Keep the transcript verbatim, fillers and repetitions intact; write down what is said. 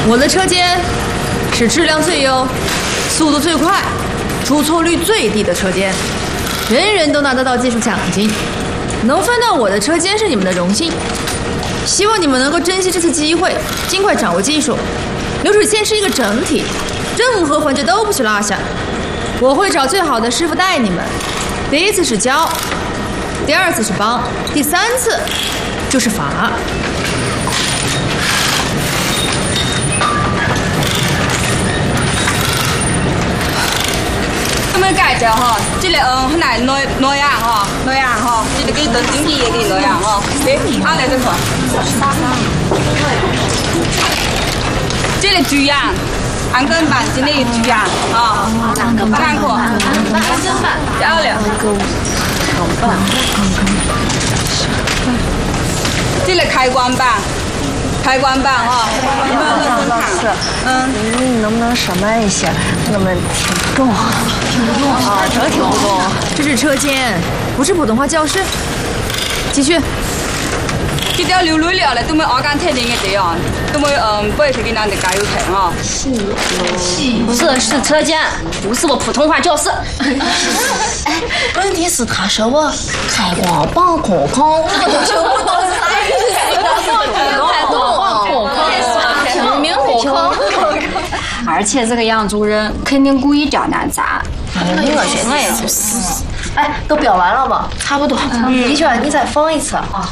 我的车间是质量最优、速度最快、出错率最低的车间，人人都拿得到技术奖金。能分到我的车间是你们的荣幸，希望你们能够珍惜这次机会，尽快掌握技术。流水线是一个整体，任何环节都不许落下。我会找最好的师傅带你们。第一次是教，第二次是帮，第三次就是罚。 咁樣介紹嗬，即係嗯，可能內內人嗬，內人嗬，即係幾多點幾嘢嘅內人嗬，誒，啱嚟對錯。即係主人，安根板即係主人哦，安根板，安根板，漂亮。即係開關板。开关板哈， 老师，嗯，你能不能少慢一些？我们听不懂，听不懂啊，真听不懂。 这是车间，不是普通话教室。继续。 这条流流了嘞，都没阿干特定的这样，都没嗯，不会是给咱的加油台啊。 是， 不是，是车间，不是我普通话教室。 哎，问题是他说我开光棒空空，我都听不懂啥意思。 而且这个杨主任肯定故意刁难咱。 我觉得也是。哎，都标完了吗？ 差不多。 李娟，你再放一次啊。